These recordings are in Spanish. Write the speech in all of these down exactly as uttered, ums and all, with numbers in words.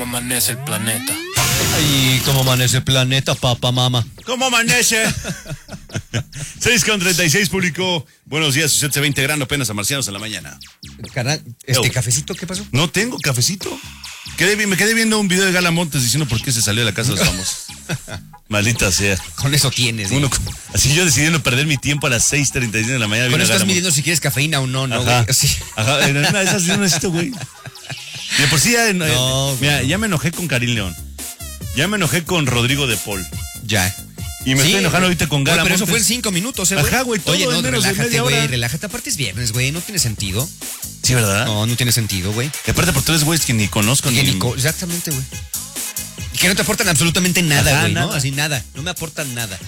amanece el planeta. Ay, ¿cómo amanece el planeta, papá, mamá? ¿Cómo amanece? seis con treinta y seis publicó. Buenos días, usted se va integrando apenas a Marcianos en la mañana. Carnal, ¿este Yo. cafecito qué pasó? No tengo cafecito. Quedé, me quedé viendo un video de Gala Montes diciendo por qué se salió de la casa de los famosos. Maldita sea. Con eso tienes, Uno, así yo decidiendo perder mi tiempo a las seis treinta y seis de la mañana. Con eso estás Gala midiendo Montes. si quieres cafeína o no, ¿no, Ajá, güey? Sí. ajá, en una de esas yo necesito, güey. Y de por sí ya, No, eh, mira, ya me enojé con Karim León. Ya me enojé con Rodrigo de Paul. Ya. Y me Sí, estoy enojando ahorita con Gala güey, pero eso Montes. fue en cinco minutos, ¿eh, güey? Ajá, güey, todo Oye, en no, menos de relájate, media hora. güey, relájate. Aparte es viernes, güey, no tiene sentido. Sí, ¿verdad? No, no tiene sentido, güey. Y aparte por tres güeyes que ni conozco. Que Ni... ni co- Exactamente, güey. Y que no te aportan absolutamente nada, Ajá, güey, ¿no? nada. Así nada. No me aportan nada.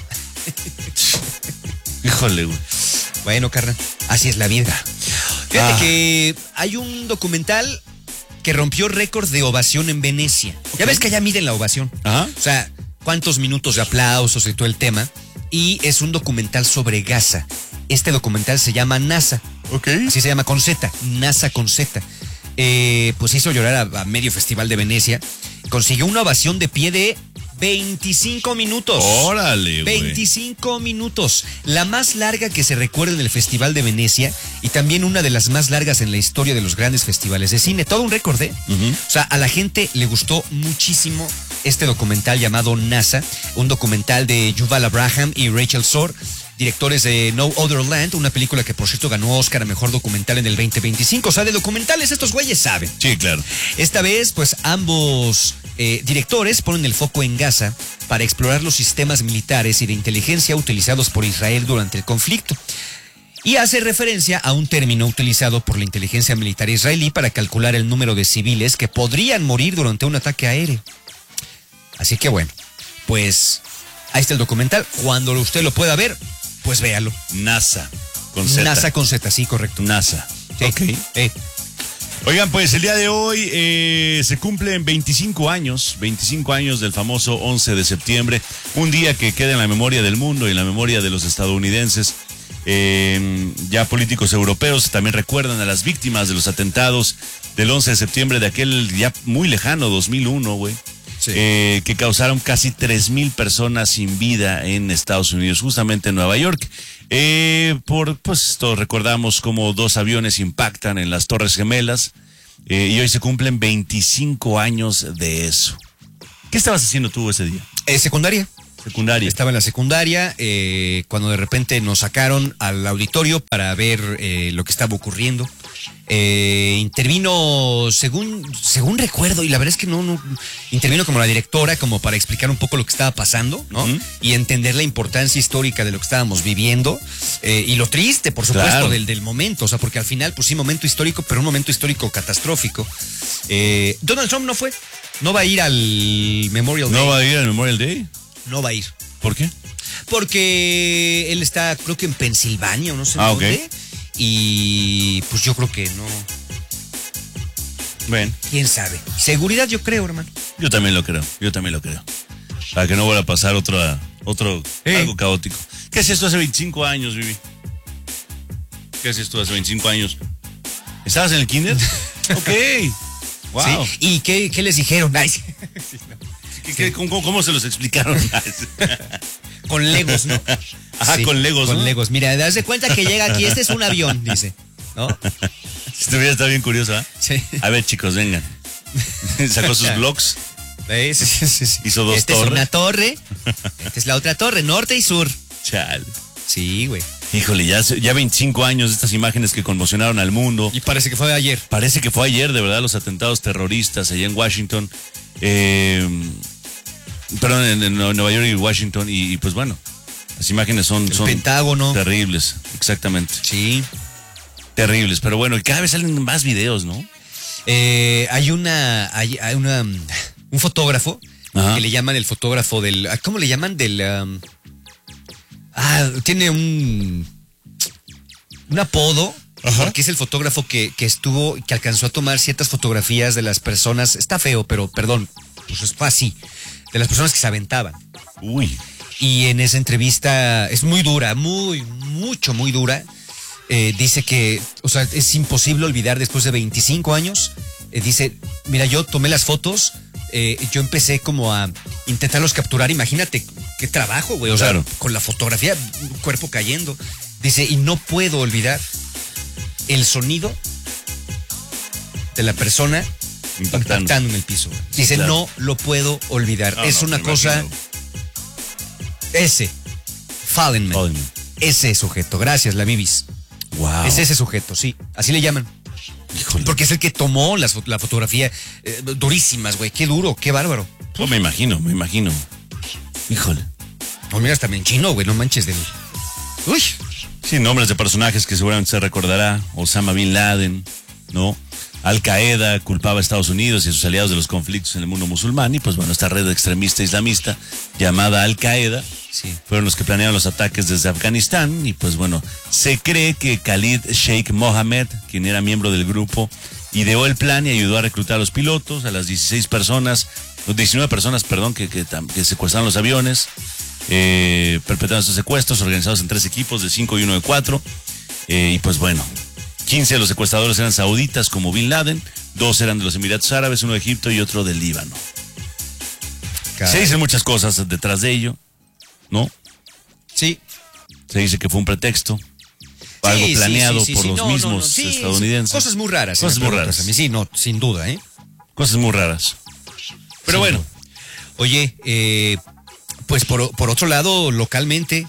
Híjole, güey. Bueno, carnal, así es la vida. Fíjate Ah. que hay un documental que rompió récord de ovación en Venecia. Ya ves que allá miden la ovación. Ajá. O sea, cuántos minutos de aplausos y todo el tema. Y es un documental sobre Gaza. Este documental se llama NASA. Ok. Así se llama, con Z. NASA con Z. Eh, pues hizo llorar a, a medio festival de Venecia. Consiguió una ovación de pie de veinticinco minutos. Órale, güey. veinticinco minutos. La más larga que se recuerda en el Festival de Venecia y también una de las más largas en la historia de los grandes festivales de cine. Todo un récord, ¿eh? Uh-huh. O sea, a la gente le gustó muchísimo este documental llamado NASA, un documental de Yuval Abraham y Rachel Sorr, directores de No Other Land, una película que por cierto ganó Oscar a Mejor Documental en el veinte veinticinco. O sea, de documentales estos güeyes saben. Sí, claro. Esta vez, pues ambos eh, directores ponen el foco en Gaza para explorar los sistemas militares y de inteligencia utilizados por Israel durante el conflicto. Y hace referencia a un término utilizado por la inteligencia militar israelí para calcular el número de civiles que podrían morir durante un ataque aéreo. Así que bueno, pues ahí está el documental. Cuando usted lo pueda ver, pues véalo. NASA. Con Z. NASA con Z, sí, correcto. NASA. Sí. Ok. Eh. Oigan, pues el día de hoy eh, se cumplen veinticinco años, veinticinco años del famoso once de septiembre, un día que queda en la memoria del mundo y en la memoria de los estadounidenses. Eh, ya políticos europeos también recuerdan a las víctimas de los atentados del once de septiembre de aquel ya muy lejano dos mil uno, güey. Sí. Eh, que causaron casi tres mil personas sin vida en Estados Unidos, justamente en Nueva York. Eh, por, pues todos recordamos cómo dos aviones impactan en las Torres Gemelas eh, y hoy se cumplen veinticinco años de eso. ¿Qué estabas haciendo tú ese día? Eh, secundaria. Secundaria. Estaba en la secundaria eh, cuando de repente nos sacaron al auditorio para ver eh, lo que estaba ocurriendo. Eh, intervino, según según recuerdo, y la verdad es que no, no, intervino como la directora, como para explicar un poco lo que estaba pasando, ¿no? Uh-huh. Y entender la importancia histórica de lo que estábamos viviendo eh, y lo triste, por supuesto, Claro. del, del momento. O sea, porque al final, pues sí, momento histórico, pero un momento histórico catastrófico. Eh, Donald Trump no fue, no va a ir al Memorial Day. ¿No va a ir al Memorial Day? No va a ir. ¿Por qué? Porque él está, creo que en Pensilvania o no sé Ah, dónde. ok. Y pues yo creo que no. Bueno, ¿Quién sabe? Seguridad yo creo, hermano. yo también lo creo, yo también lo creo. Para que no vuelva a pasar otro, otro Eh. algo caótico. ¿Qué hacías tú hace veinticinco años, Vivi? ¿Qué hacías tú hace veinticinco años? ¿Estabas en el kinder? Ok. Wow. ¿Sí? ¿Y qué, qué les dijeron? Ay, sí. ¿Qué- qué- cómo, cómo se los explicaron? Con Legos, ¿no? Ajá, Sí, con Legos, Con ¿no? Legos. Mira, das de cuenta que llega aquí, este es un avión, dice. ¿No? Si tuviera está bien curioso, ¿ah? Sí. A ver, chicos, vengan. Sacó sus blogs, Sí, sí, sí, sí. hizo dos Esta torres. es una torre, esta es la otra torre, norte y sur. Chale. Sí, güey. Híjole, ya, ya veinticinco años de estas imágenes que conmocionaron al mundo. Y parece que fue de ayer. Parece que fue ayer, de verdad, los atentados terroristas allá en Washington. Eh, perdón, en, en Nueva York y Washington. Y, y pues bueno, las imágenes son, El son Pentágono. terribles, exactamente. Sí. Terribles, pero bueno, y cada vez salen más videos, ¿no? Eh, hay una, hay, hay una, um, un fotógrafo Ajá. que le llaman el fotógrafo del, ah, ¿cómo le llaman? Del, um, ah, tiene un, un apodo, Ajá. porque es el fotógrafo que, que estuvo, que alcanzó a tomar ciertas fotografías de las personas, está feo, pero perdón, pues fue así, de las personas que se aventaban. Uy. Y en esa entrevista es muy dura, muy, mucho, muy dura. Eh, dice que, o sea, es imposible olvidar después de veinticinco años. Eh, dice, mira, yo tomé las fotos eh, yo empecé como a intentarlos capturar. Imagínate qué trabajo, güey. O Claro. sea, con la fotografía, cuerpo cayendo. Dice, y no puedo olvidar el sonido de la persona Impactando. impactando en el piso. Güey. Sí, Dice, claro. no lo puedo olvidar. No, es no, una me cosa... imagino. Ese. Fallen Man. Fallen Man. Ese sujeto. Gracias, la Bibis. Wow. Es ese sujeto, sí. Así le llaman. Híjole. Porque es el que tomó las, fo- la fotografía eh, durísimas, güey. Qué duro, qué bárbaro. Oh, me imagino, me imagino. Híjole. No, mira, hasta me enchino, güey. No manches del... Uy. Sí, nombres de personajes que seguramente se recordará. Osama Bin Laden, ¿no? Al Qaeda culpaba a Estados Unidos y a sus aliados de los conflictos en el mundo musulmán. Y pues bueno, esta red extremista islamista llamada Al Qaeda Sí. fueron los que planearon los ataques desde Afganistán. Y pues bueno, se cree que Khalid Sheikh Mohammed, quien era miembro del grupo, ideó el plan y ayudó a reclutar a los pilotos, a las dieciséis personas, los diecinueve personas, perdón, que, que, tam- que secuestraron los aviones, eh, perpetraron estos secuestros organizados en tres equipos de cinco y uno de cuatro. Eh, y pues bueno, quince de los secuestradores eran sauditas como Bin Laden, dos eran de los Emiratos Árabes, uno de Egipto y otro del Líbano. Caray. Se dicen muchas cosas detrás de ello, ¿no? Sí. Se dice que fue un pretexto, algo Sí, sí, planeado sí, sí, por sí. los No, no, mismos no. Sí, estadounidenses. Cosas muy raras. si Cosas me muy preguntas raras. a mí. Sí, no, sin duda, ¿eh? Cosas muy raras. Pero Sí. bueno, Oye, eh, pues por, por otro lado, localmente,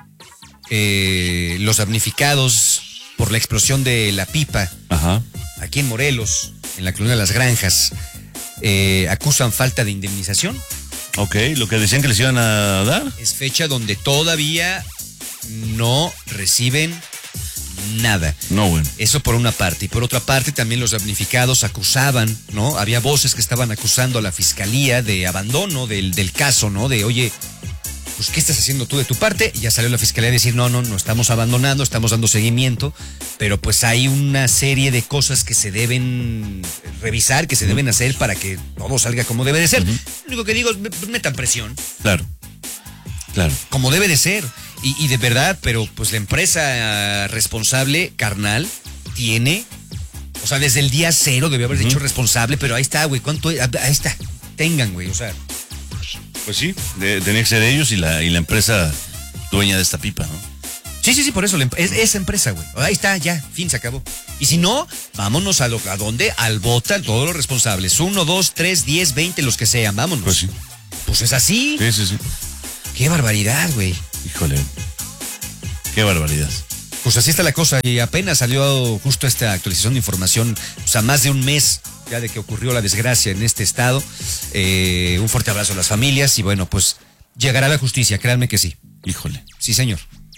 eh, los damnificados por la explosión de la pipa ajá. aquí en Morelos, en la colonia Las Granjas, eh, acusan falta de indemnización. Ok, lo que decían que les iban a dar. Es fecha donde todavía no reciben nada. No, bueno. Eso por una parte. Y por otra parte, también los damnificados acusaban, ¿no? Había voces que estaban acusando a la fiscalía de abandono del, del caso, ¿no? De, oye, pues, ¿qué estás haciendo tú de tu parte? Y ya salió la fiscalía a decir, no, no, no estamos abandonando, estamos dando seguimiento, pero pues hay una serie de cosas que se deben revisar, que se deben hacer para que todo salga como debe de ser. Uh-huh. Lo único que digo es, me- metan presión, Claro. Claro. como debe de ser. Y, y de verdad, pero pues la empresa responsable, carnal, tiene, o sea, desde el día cero debió haber dicho responsable, pero ahí está, güey, ¿cuánto? Ahí está, tengan, güey, o sea, Pues sí, de- tenía que ser ellos y la, y la empresa dueña de esta pipa, ¿no? sí, sí, sí, por eso, la em- es esa empresa, güey, ahí está, ya, fin, se acabó. Y si no, vámonos a, lo, ¿a dónde? Al bota, todos los responsables, uno, dos, tres, diez, veinte, los que sean, vámonos. Pues sí. Pues es así, Sí, sí, sí. qué barbaridad, güey. Híjole. Qué barbaridad. Pues así está la cosa y apenas salió justo esta actualización de información, o sea, más de un mes ya de que ocurrió la desgracia en este estado. Eh, un fuerte abrazo a las familias y bueno, pues llegará la justicia, créanme que sí. Híjole. Sí, señor.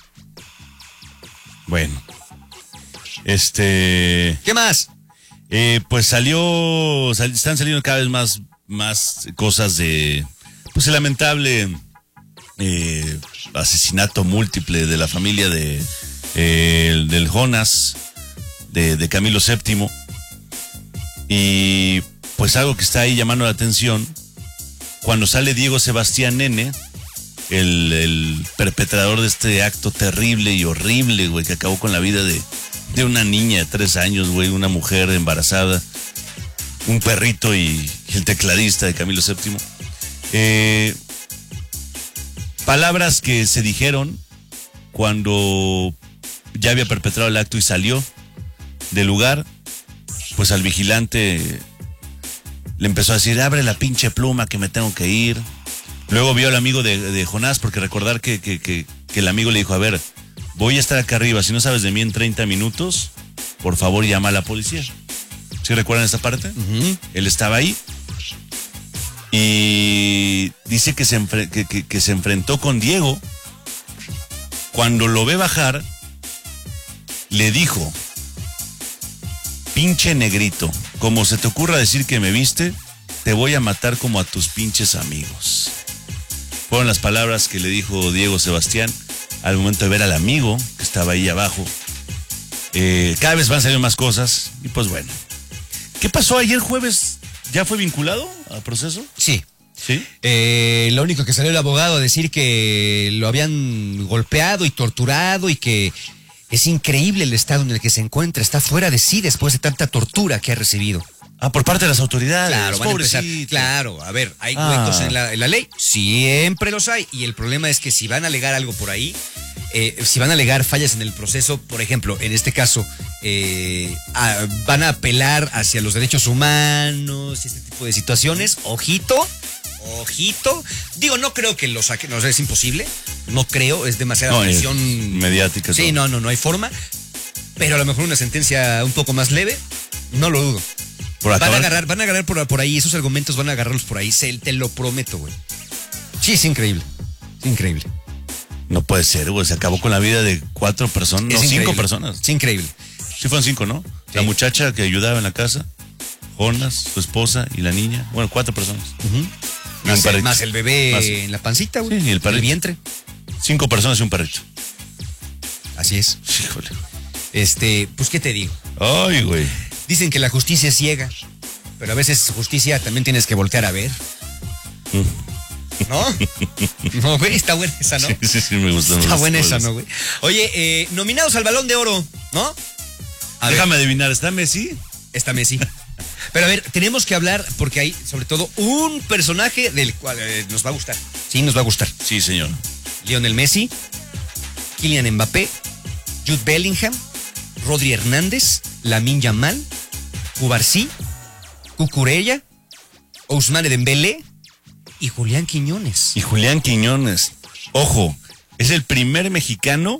Bueno. Este. ¿Qué más? Eh, pues salió. sal- están saliendo cada vez más, más cosas de. Pues el lamentable eh, asesinato múltiple de la familia de eh, el- del Jonas, de, de Camilo séptimo. Y pues algo que está ahí llamando la atención, cuando sale Diego Sebastián Nene, el, el perpetrador de este acto terrible y horrible, güey, que acabó con la vida de, de una niña de tres años, güey, una mujer embarazada, un perrito y el tecladista de Camilo séptimo. Eh, palabras que se dijeron cuando ya había perpetrado el acto y salió del lugar, pues al vigilante le empezó a decir, abre la pinche pluma que me tengo que ir. Luego vio al amigo de, de Jonás, porque recordar que, que, que, que el amigo le dijo, a ver, voy a estar acá arriba, si no sabes de mí en treinta minutos, por favor llama a la policía. ¿Sí recuerdan esta parte? Uh-huh. Él estaba ahí y dice que se, enfre- que, que- que se enfrentó con Diego. Cuando lo ve bajar, le dijo, pinche negrito, como se te ocurra decir que me viste, te voy a matar como a tus pinches amigos. Fueron las palabras que le dijo Diego Sebastián al momento de ver al amigo que estaba ahí abajo. Eh, cada vez van saliendo más cosas y pues bueno. ¿Qué pasó ayer jueves? ¿Ya fue vinculado al proceso? Sí. Sí. Eh, lo único que salió el abogado a decir que lo habían golpeado y torturado y que es increíble el estado en el que se encuentra. Está fuera de sí después de tanta tortura que ha recibido. Ah, por parte de las autoridades. Claro, van a empezar. Pobrecito. Claro, a ver, ¿hay Ah. huecos en la, en la ley? Siempre los hay. Y el problema es que si van a alegar algo por ahí, eh, si van a alegar fallas en el proceso, por ejemplo, en este caso, eh, a- van a apelar hacia los derechos humanos y este tipo de situaciones, ojito, ojito. Digo, no creo que lo saquen, no, es imposible, no creo, es demasiada No, es presión mediática. Sí, todo. no, no, no hay forma. Pero a lo mejor una sentencia un poco más leve, no lo dudo. Por Van a acabar- agarrar, van a agarrar por, por ahí, esos argumentos van a agarrarlos por ahí, se, te lo prometo, güey. Sí, es increíble. Es increíble. No puede ser, güey. Se acabó con la vida de cuatro personas, Es no, increíble. cinco personas. Es increíble. Sí fueron cinco, ¿no? La Sí. muchacha que ayudaba en la casa, Jonas, su esposa y la niña. Bueno, cuatro personas. Ujú. Y un Más, el, perrito. más el bebé Más- en la pancita, güey. Sí, y el perrito. vientre. Cinco personas y un perrito. Así es. Híjole. Este, pues, ¿qué te digo? Ay, güey. Dicen que la justicia es ciega, pero a veces justicia también tienes que voltear a ver. ¿No? No, güey, está buena esa, ¿no? Sí, sí, sí, me gustó. Está me buena gustó. esa, ¿no, güey? Oye, eh, nominados al Balón de Oro, ¿no? A ver. Déjame adivinar, ¿está Messi? Está Messi. Pero a ver, tenemos que hablar porque hay sobre todo un personaje del cual eh, nos va a gustar. Sí, nos va a gustar. Sí, señor. Lionel Messi, Kylian Mbappé, Jude Bellingham, Rodri Hernández, Lamine Yamal, Cubarsí, Cucurella, Ousmane Dembélé y Julián Quiñones. Y Julián Quiñones. Ojo, es el primer mexicano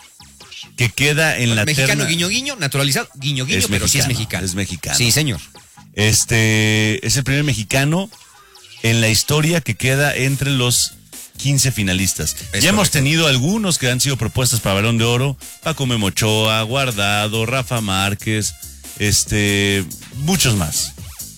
que queda en la Mexicano terna. guiño guiño, naturalizado, guiño guiño, Es pero sí es mexicano, mexicano. es mexicano. Sí, señor. Este es el primer mexicano en la historia que queda entre los quince finalistas. Es ya hemos correcto. tenido algunos que han sido propuestas para Balón de Oro: Paco Memochoa, Guardado, Rafa Márquez, este, muchos más.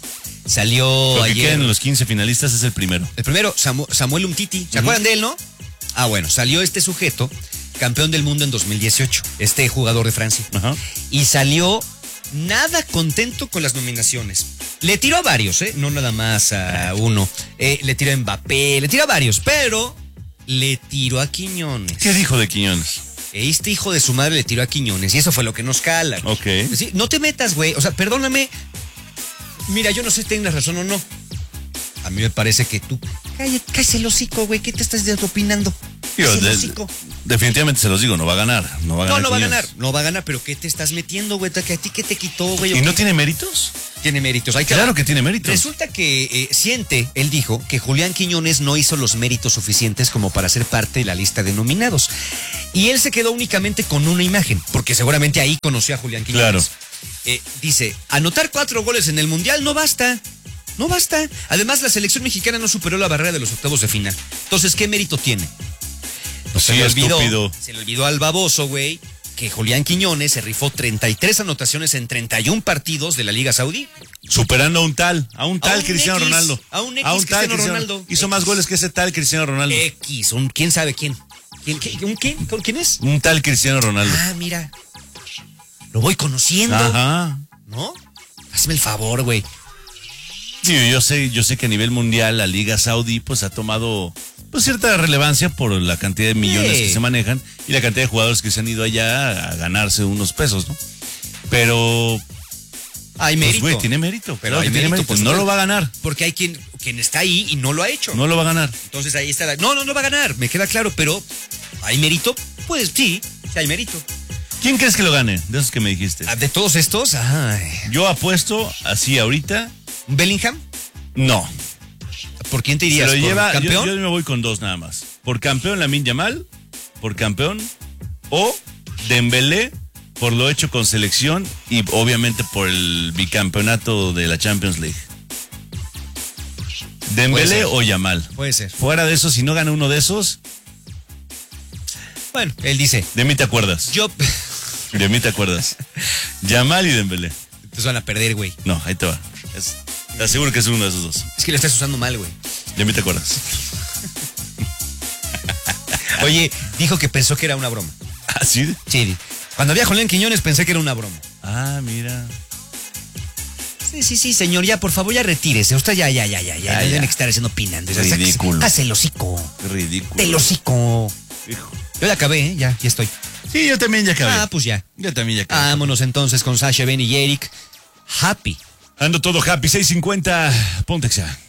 Salió Lo que ayer. quedan en los quince finalistas es el primero. El primero, Samu- Samuel Umtiti. ¿Se acuerdan de él, no? Ah, bueno, salió este sujeto, campeón del mundo en dos mil dieciocho, este jugador de Francia. Ajá. Y salió nada contento con las nominaciones. Le tiró a varios, ¿eh? No nada más a uno. Eh, le tiró a Mbappé, le tiró a varios, pero le tiró a Quiñones. ¿Qué dijo de Quiñones? Este hijo de su madre le tiró a Quiñones y eso fue lo que nos cala. Ok. Sí, no te metas, güey. O sea, perdóname. Mira, yo no sé si tengas razón o no. A mí me parece que tú. Cállate, cállate el hocico, güey. ¿Qué te estás opinando? Digo, Cállate el de- hocico. definitivamente se los digo, no va a ganar. No va a No, ganar. no va a Quiñones. ganar. No va a ganar, pero ¿qué te estás metiendo, güey? ¿Que a ti qué te quitó, güey? ¿Y ¿O no qué? tiene méritos? Tiene méritos. Hay que Claro que tiene méritos. Resulta que eh, siente, él dijo, que Julián Quiñones no hizo los méritos suficientes como para ser parte de la lista de nominados. Y él se quedó únicamente con una imagen, porque seguramente ahí conoció a Julián Quiñones. Claro. Eh, dice, anotar cuatro goles en el Mundial no basta. No basta. Además, la selección mexicana no superó la barrera de los octavos de final. Entonces, ¿qué mérito tiene? Pues se sí, le olvidó, estúpido. se le olvidó al baboso, güey, que Julián Quiñones se rifó treinta y tres anotaciones en treinta y un partidos de la Liga Saudí. Superando a un tal, a un tal un Cristiano X, Ronaldo. a un X Cristiano Ronaldo. Hizo X. más goles que ese tal Cristiano Ronaldo. X, un quién sabe quién. ¿Quién, quién, un quién? ¿Con quién es? Un tal Cristiano Ronaldo. Ah, mira. Lo voy conociendo. Ajá. ¿No? Hazme el favor, güey. Sí, yo sé, yo sé que a nivel mundial la Liga Saudí pues ha tomado pues cierta relevancia por la cantidad de millones Sí. que se manejan y la cantidad de jugadores que se han ido allá a ganarse unos pesos, ¿no? Pero Hay pues mérito. güey, tiene mérito. Pero Claro hay que tiene mérito, mérito. por No supuesto. lo va a ganar. Porque hay quien, quien está ahí y no lo ha hecho. No lo va a ganar. Entonces ahí está la... No, no, no va a ganar. Me queda claro, pero ¿hay mérito? Pues sí, sí hay mérito. ¿Quién crees que lo gane? De esos que me dijiste. Ah, de todos estos, ay. Yo apuesto así ahorita. ¿Bellingham? No. ¿Por quién te Se irías? lo ¿Por lleva. Yo, campeón? yo me voy con dos nada más. Por campeón Lamine Yamal, por campeón, o Dembélé por lo hecho con selección y obviamente por el bicampeonato de la Champions League. Puede Dembélé ser. o Yamal. Puede ser. Fuera de eso, si no gana uno de esos, Bueno, él dice, de mí te acuerdas. yo... De mí te acuerdas. Yamal y Dembélé. Te van a perder, güey. No, ahí te va. Es- te aseguro que es uno de esos dos. Es que lo estás usando mal, güey. De mí te acuerdas. Oye, dijo que pensó que era una broma. ¿Ah, sí? Sí, cuando había Julián Quiñones pensé que era una broma. Ah, mira. Sí, sí, sí, señor, ya, por favor, ya retírese. Usted ya, ya, ya, ya, ya. Ya, no ya. tiene que estar haciendo opinando. Ridículo. Hace el hocico. Ridículo. El hocico. Hijo. Yo ya acabé, ¿eh? Ya, ya estoy. Sí, yo también ya acabé. Ah, pues ya. Yo también ya acabé. Vámonos entonces con Sasha, Ben y Eric. Happy. Ando todo happy, seis cincuenta, Pontexa.